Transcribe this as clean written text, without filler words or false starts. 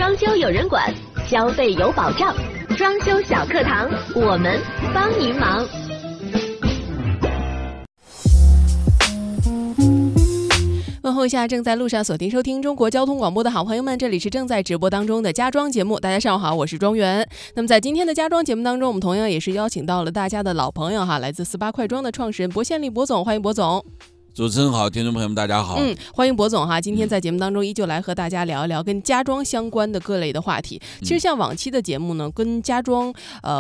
装修有人管，消费有保障。装修小课堂，我们帮您忙。 问候一下正在路上锁定收听中国交通广播的好朋友们，这里是正在直播当中的家装节目。大家上午好，我是庄园。那么在今天的家装节目当中，我们同样也是邀请到了大家的老朋友哈，来自48快装的创始人博献利博总，欢迎博总。 主持人好，听众朋友们大家好。 欢迎博总哈，今天在节目当中依旧来和大家聊一聊跟家装相关的各类的话题。其实像往期的节目呢，跟家装